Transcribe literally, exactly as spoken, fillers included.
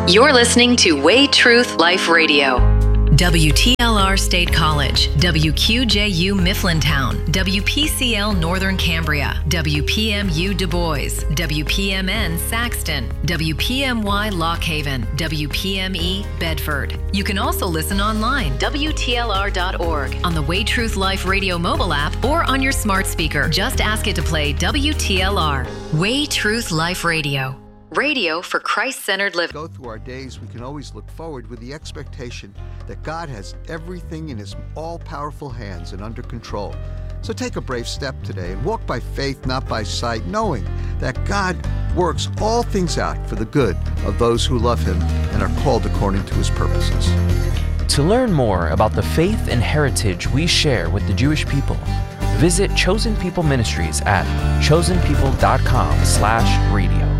You're listening to Way Truth Life Radio. W T L R State College, W Q J U Mifflintown, W P C L Northern Cambria, W P M U Du Bois, W P M N Saxton, W P M Y Lock Haven, W P M E Bedford. You can also listen online, W T L R dot org, on the Way Truth Life Radio mobile app, or on your smart speaker. Just ask it to play W T L R. Way Truth Life Radio. Radio for Christ-centered living. Go through our days, we can always look forward with the expectation that God has everything in his all-powerful hands and under control. So take a brave step today and walk by faith, not by sight, knowing that God works all things out for the good of those who love him and are called according to his purposes. To learn more about the faith and heritage we share with the Jewish people, visit Chosen People Ministries at chosen people dot com slash radio.